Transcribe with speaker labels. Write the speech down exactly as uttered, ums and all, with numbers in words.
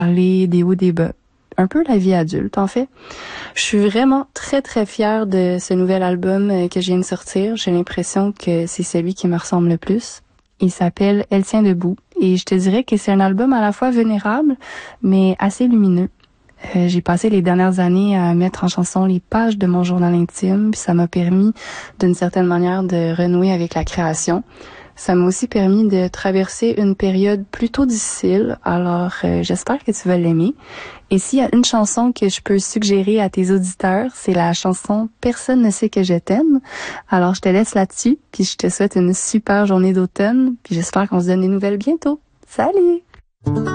Speaker 1: parler des hauts, des bas. Un peu la vie adulte, en fait. Je suis vraiment très, très fière de ce nouvel album que je viens de sortir. J'ai l'impression que c'est celui qui me ressemble le plus. Il s'appelle Elle tient debout. Et je te dirais que c'est un album à la fois vénérable, mais assez lumineux. Euh, j'ai passé les dernières années à mettre en chanson les pages de mon journal intime, puis ça m'a permis, d'une certaine manière, de renouer avec la création. Ça m'a aussi permis de traverser une période plutôt difficile, alors euh, j'espère que tu vas l'aimer. Et s'il y a une chanson que je peux suggérer à tes auditeurs, c'est la chanson « Personne ne sait que je t'aime ». Alors je te laisse là-dessus, puis je te souhaite une super journée d'automne, puis j'espère qu'on se donne des nouvelles bientôt. Salut!